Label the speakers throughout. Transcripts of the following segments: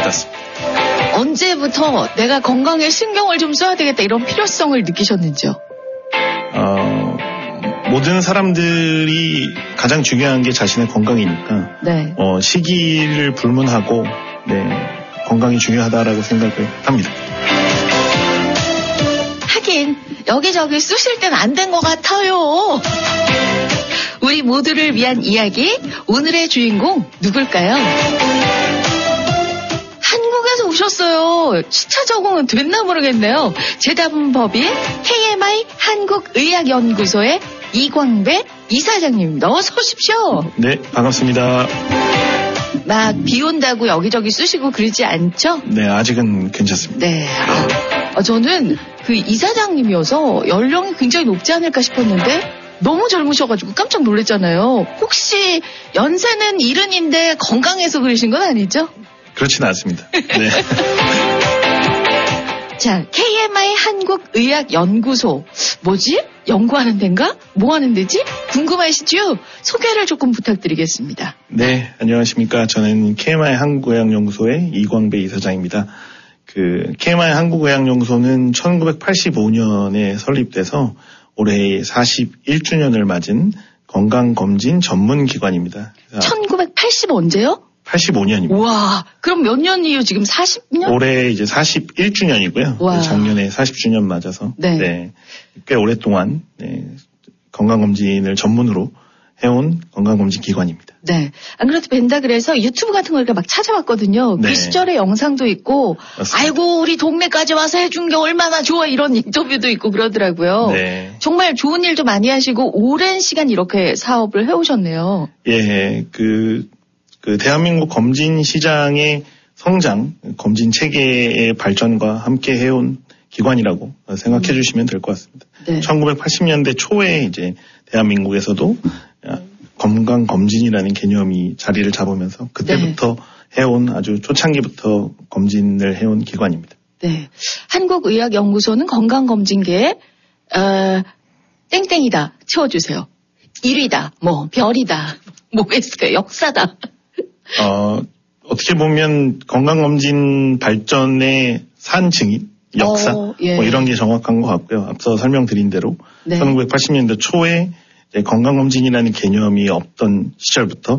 Speaker 1: 와닿습니다.
Speaker 2: 언제부터 내가 건강에 신경을 좀 써야 되겠다 이런 필요성을 느끼셨는지요?
Speaker 1: 모든 사람들이 가장 중요한 게 자신의 건강이니까
Speaker 2: 네.
Speaker 1: 시기를 불문하고 건강이 중요하다라고 생각을 합니다.
Speaker 2: 하긴 여기저기 쑤실 땐 안 된 것 같아요. 우리 모두를 위한 이야기, 오늘의 주인공 누굴까요? 한국에서 오셨어요. 시차 적응은 됐나 모르겠네요. 재단법인 KMI 한국의학연구소의 이광배 이사장님입니다. 어서 오십시오.
Speaker 1: 네, 반갑습니다.
Speaker 2: 막 비 온다고 여기저기 쑤시고 그러지 않죠?
Speaker 1: 네, 아직은 괜찮습니다.
Speaker 2: 네. 저는 그 이사장님이어서 연령이 굉장히 높지 않을까 싶었는데 너무 젊으셔가지고 깜짝 놀랐잖아요. 혹시 연세는 70인데 건강해서 그러신 건 아니죠?
Speaker 1: 그렇지는 않습니다. 네.
Speaker 2: 자, KMI 한국의학연구소. 뭐지? 연구하는 데인가? 뭐 하는 데지? 궁금하시죠? 소개를 조금 부탁드리겠습니다.
Speaker 1: 네, 안녕하십니까. 저는 KMI 한국의학연구소의 이광배 이사장입니다. KMI 한국의학연구소는 1985년에 설립돼서 올해 41주년을 맞은 건강검진 전문기관입니다.
Speaker 2: 1980 언제요?
Speaker 1: 85년입니다.
Speaker 2: 와, 그럼 몇 년이에요? 지금 40년?
Speaker 1: 올해 이제 41주년이고요.
Speaker 2: 와.
Speaker 1: 작년에 40주년 맞아서.
Speaker 2: 네.
Speaker 1: 꽤 오랫동안 건강검진을 전문으로 해온 건강검진 기관입니다.
Speaker 2: 네. 안 그래도 뵌다 그래서 유튜브 같은 거 이렇게 막 찾아봤거든요.
Speaker 1: 네.
Speaker 2: 그 시절의 영상도 있고,
Speaker 1: 맞습니다.
Speaker 2: 아이고, 우리 동네까지 와서 해준 게 얼마나 좋아, 이런 인터뷰도 있고 그러더라고요.
Speaker 1: 네.
Speaker 2: 정말 좋은 일도 많이 하시고, 오랜 시간 이렇게 사업을 해오셨네요.
Speaker 1: 예, 대한민국 검진 시장의 성장, 검진 체계의 발전과 함께 해온 기관이라고 생각해 주시면 될 것 같습니다.
Speaker 2: 네.
Speaker 1: 1980년대 초에 이제 대한민국에서도 건강검진이라는 개념이 자리를 잡으면서 그때부터 해온 아주 초창기부터 검진을 해온 기관입니다.
Speaker 2: 네. 한국의학연구소는 건강검진계에, 땡땡이다. 채워주세요. 1위다. 별이다. 뭐가 있을까요? 역사다.
Speaker 1: 어떻게 보면 건강검진 발전의 산증인, 역사,
Speaker 2: 예.
Speaker 1: 이런 게 정확한 것 같고요. 앞서 설명드린 대로
Speaker 2: 네.
Speaker 1: 1980년대 초에 건강검진이라는 개념이 없던 시절부터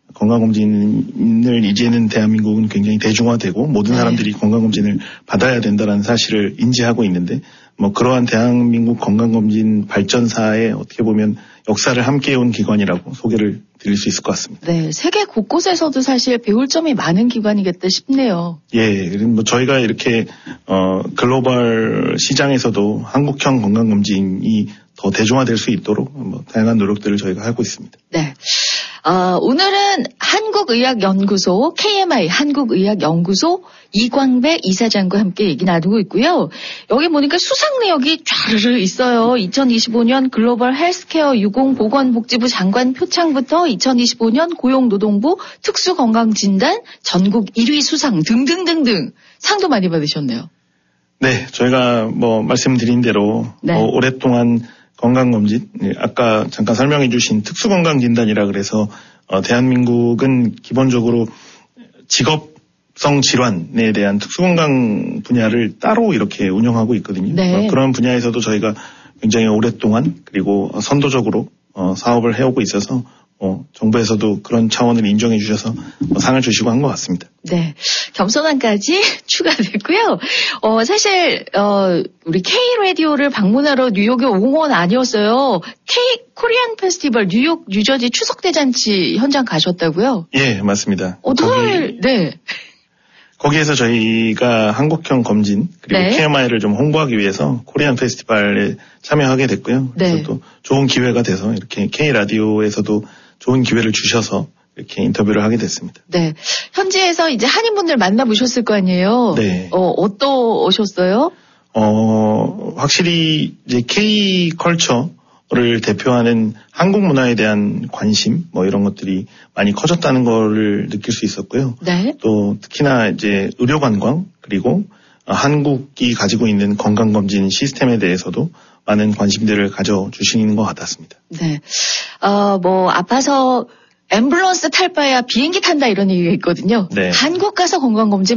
Speaker 1: 건강검진을 이제는 대한민국은 굉장히 대중화되고 모든 사람들이 건강검진을 받아야 된다는 사실을 인지하고 있는데 그러한 대한민국 건강검진 발전사에 어떻게 보면 역사를 함께해온 기관이라고 소개를 드릴 수 있을 것 같습니다.
Speaker 2: 네, 세계 곳곳에서도 사실 배울 점이 많은 기관이겠다 싶네요.
Speaker 1: 예, 저희가 이렇게 글로벌 시장에서도 한국형 건강검진이 더 대중화될 수 있도록 다양한 노력들을 저희가 하고 있습니다.
Speaker 2: 네. 오늘은 한국의학연구소, KMI 한국의학연구소 이광배 이사장과 함께 얘기 나누고 있고요. 여기 보니까 수상 내역이 쫙르르 있어요. 2025년 글로벌 헬스케어 유공보건복지부 장관 표창부터 2025년 고용노동부 특수건강진단 전국 1위 수상 등등등등 상도 많이 받으셨네요.
Speaker 1: 네, 저희가 말씀드린 대로 오랫동안 건강검진, 아까 잠깐 설명해 주신 특수건강진단이라 그래서 대한민국은 기본적으로 직업성 질환에 대한 특수건강 분야를 따로 이렇게 운영하고 있거든요.
Speaker 2: 네.
Speaker 1: 그런 분야에서도 저희가 굉장히 오랫동안 그리고 선도적으로 사업을 해오고 있어서 정부에서도 그런 차원을 인정해 주셔서 상을 주시고 한 것 같습니다.
Speaker 2: 네. 겸손함까지 추가됐고요. 사실, 우리 K-라디오를 방문하러 뉴욕에 온 건 아니었어요. 코리안 페스티벌 뉴욕, 뉴저지 추석대잔치 현장 가셨다고요?
Speaker 1: 예, 맞습니다.
Speaker 2: 네.
Speaker 1: 거기에서 저희가 한국형 검진 그리고 KMI를 좀 홍보하기 위해서 코리안 페스티벌에 참여하게 됐고요. 그래서 또 좋은 기회가 돼서 이렇게 K-라디오에서도 좋은 기회를 주셔서 이렇게 인터뷰를 하게 됐습니다. 네.
Speaker 2: 현지에서 이제 한인분들 만나보셨을 거 아니에요?
Speaker 1: 네.
Speaker 2: 어떠셨어요?
Speaker 1: 확실히 이제 K-컬처를 대표하는 한국 문화에 대한 관심, 이런 것들이 많이 커졌다는 거를 느낄 수 있었고요.
Speaker 2: 네.
Speaker 1: 또 특히나 이제 의료 관광, 그리고 한국이 가지고 있는 건강검진 시스템에 대해서도 많은 관심들을 가져주시는 것 같았습니다.
Speaker 2: 네. 아파서 앰뷸런스 탈 바에야 비행기 탄다 이런 얘기가 있거든요.
Speaker 1: 네.
Speaker 2: 한국 가서 건강검진